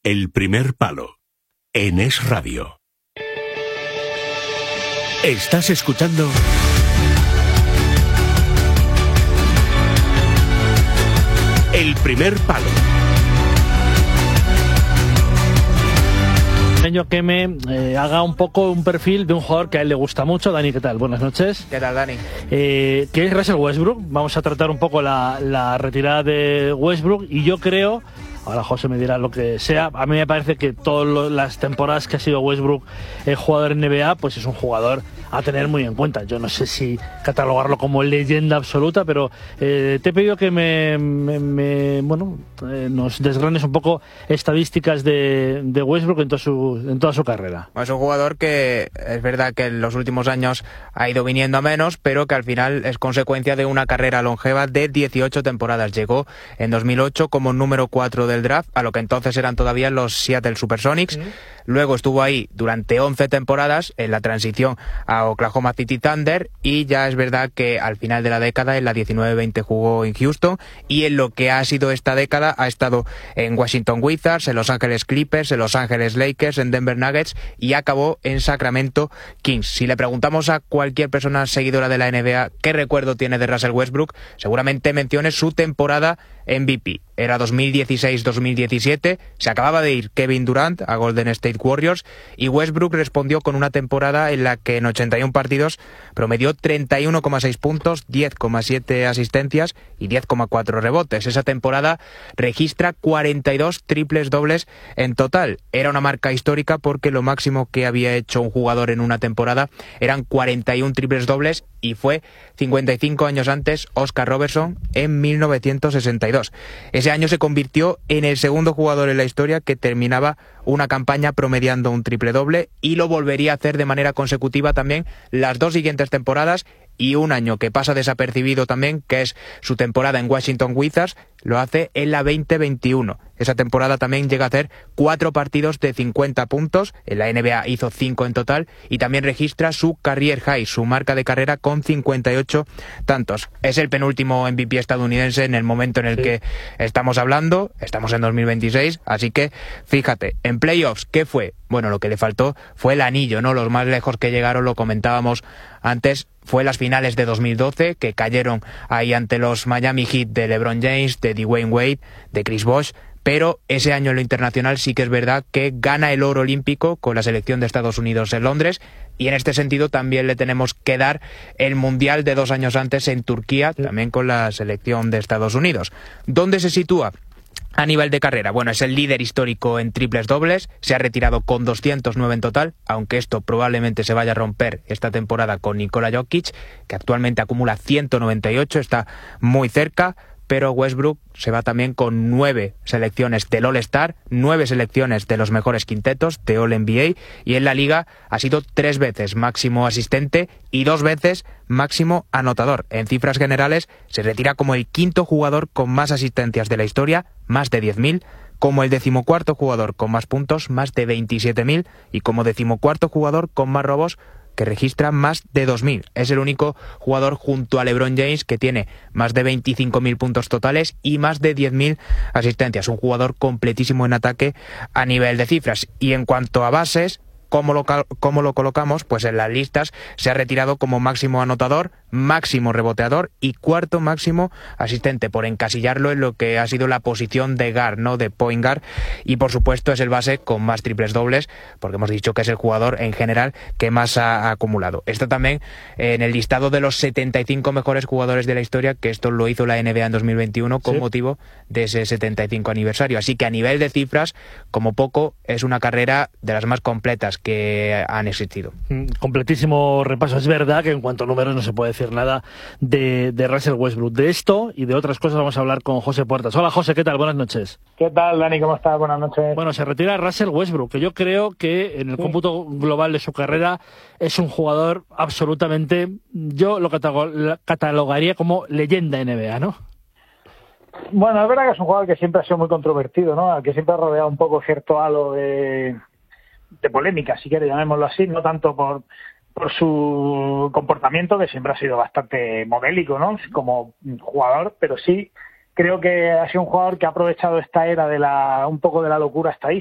El primer palo, en Es Radio. Estás escuchando El primer palo. Que me haga un poco un perfil de un jugador que a él le gusta mucho. Dani, ¿qué tal? Buenas noches. ¿Qué tal, Dani? Que es Russell Westbrook. Vamos a tratar un poco la retirada de Westbrook y yo creo, ahora José me dirá lo que sea, a mí me parece que todas las temporadas que ha sido Westbrook jugador en NBA, pues es un jugador a tener muy en cuenta. Yo no sé si catalogarlo como leyenda absoluta, pero te he pedido que nos desgranes un poco estadísticas de Westbrook en toda su carrera. Es un jugador que es verdad que en los últimos años ha ido viniendo a menos, pero que al final es consecuencia de una carrera longeva de 18 temporadas. Llegó en 2008 como número 4 del draft, a lo que entonces eran todavía los Seattle Supersonics. Luego estuvo ahí durante 11 temporadas en la transición a Oklahoma City Thunder, y ya es verdad que al final de la década, en la 19-20, jugó en Houston, y en lo que ha sido esta década ha estado en Washington Wizards, en Los Ángeles Clippers, en Los Ángeles Lakers, en Denver Nuggets, y acabó en Sacramento Kings. Si le preguntamos a cualquier persona seguidora de la NBA qué recuerdo tiene de Russell Westbrook, seguramente mencione su temporada MVP. Era 2016-2017, se acababa de ir Kevin Durant a Golden State Warriors, y Westbrook respondió con una temporada en la que en 81 partidos promedió 31,6 puntos, 10,7 asistencias y 10,4 rebotes. Esa temporada registra 42 triples dobles en total. Era una marca histórica porque lo máximo que había hecho un jugador en una temporada eran 41 triples dobles, y fue 55 años antes Oscar Robertson en 1962. Ese año se convirtió en el segundo jugador en la historia que terminaba una campaña promediando un triple doble, y lo volvería a hacer de manera consecutiva también las dos siguientes temporadas, y un año que pasa desapercibido también, que es su temporada en Washington Wizards, lo hace en la 2021. Esa temporada también llega a hacer 4 partidos de 50 puntos, en la NBA hizo 5 en total, y también registra su career high, su marca de carrera, con 58 tantos. Es el penúltimo MVP estadounidense en el momento en el que estamos hablando, estamos en 2026, así que fíjate, en playoffs, ¿qué fue? Bueno, lo que le faltó fue el anillo, ¿no? Los más lejos que llegaron, lo comentábamos antes, fue las finales de 2012, que cayeron ahí ante los Miami Heat de LeBron James, de Dwayne Wade, de Chris Bosh, pero ese año en lo internacional sí que es verdad que gana el oro olímpico con la selección de Estados Unidos en Londres, y en este sentido también le tenemos que dar el Mundial de 2 años antes en Turquía, también con la selección de Estados Unidos. ¿Dónde se sitúa a nivel de carrera? Bueno, es el líder histórico en triples dobles, se ha retirado con 209 en total, aunque esto probablemente se vaya a romper esta temporada con Nikola Jokic, que actualmente acumula 198, está muy cerca. Pero Westbrook se va también con 9 selecciones del All-Star, 9 selecciones de los mejores quintetos de All-NBA, y en la liga ha sido 3 veces máximo asistente y 2 veces máximo anotador. En cifras generales se retira como el 5º jugador con más asistencias de la historia, más de 10.000, como el 14º jugador con más puntos, más de 27.000, y como 14º jugador con más robos, que registra más de 2.000. Es el único jugador junto a LeBron James que tiene más de 25.000 puntos totales y más de 10.000 asistencias. Un jugador completísimo en ataque a nivel de cifras. Y en cuanto a bases, ¿cómo lo colocamos? Pues en las listas se ha retirado como máximo anotador, máximo reboteador y 4º máximo asistente, por encasillarlo en lo que ha sido la posición de guard, ¿no? De point guard, y por supuesto es el base con más triples dobles, porque hemos dicho que es el jugador en general que más ha acumulado. Esto también en el listado de los 75 mejores jugadores de la historia, que esto lo hizo la NBA en 2021 con motivo de ese 75 aniversario. Así que a nivel de cifras, como poco, es una carrera de las más completas que han existido. Completísimo repaso. Es verdad que en cuanto a números no se puede decir nada de Russell Westbrook. De esto y de otras cosas vamos a hablar con José Puertas. Hola José, ¿qué tal? Buenas noches. ¿Qué tal, Dani? ¿Cómo estás? Buenas noches. Bueno, se retira Russell Westbrook, que yo creo que en el cómputo global de su carrera es un jugador absolutamente, yo lo catalogaría como leyenda NBA, ¿no? Bueno, es verdad que es un jugador que siempre ha sido muy controvertido, ¿no? Al que siempre ha rodeado un poco cierto halo de polémica, si quieres, llamémoslo así, no tanto por su comportamiento, que siempre ha sido bastante modélico, ¿no? Como jugador, pero sí creo que ha sido un jugador que ha aprovechado esta era de un poco de la locura estadística